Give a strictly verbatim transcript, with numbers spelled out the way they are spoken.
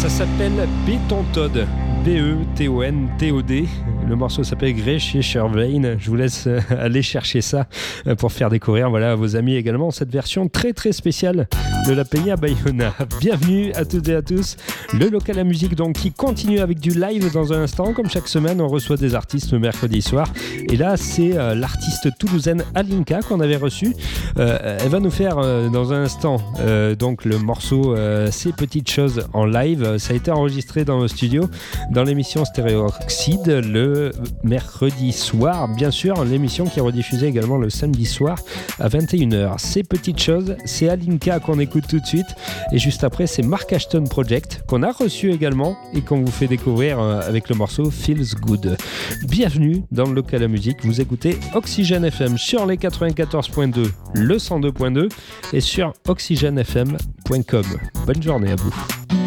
Ça s'appelle Béton Todd, B E T O N T O D. Le morceau s'appelle Grey chez Shervain. Je vous laisse aller chercher ça pour faire découvrir voilà, à vos amis également cette version très très spéciale de la Peña Bayona. Bienvenue à toutes et à tous. Le local à musique donc qui continue avec du live dans un instant. Comme chaque semaine, on reçoit des artistes le mercredi soir. Et là, c'est euh, l'artiste toulousaine Alinka qu'on avait reçu. Euh, elle va nous faire euh, dans un instant euh, donc le morceau euh, Ces petites choses en live. Ça a été enregistré dans le studio dans l'émission Stéréo Oxyde le mercredi soir. Bien sûr, l'émission qui est rediffusée également le samedi soir à vingt et une heures. Ces petites choses, c'est Alinka qu'on écoute tout de suite. Et juste après, c'est Mark Ashton Project qu'on a reçu également et qu'on vous fait découvrir euh, avec le morceau Feels Good. Bienvenue dans le local à musique. Vous écoutez Oxygène F M sur les quatre-vingt-quatorze point deux, le cent deux point deux et sur oxygène f m point com. Bonne journée à vous.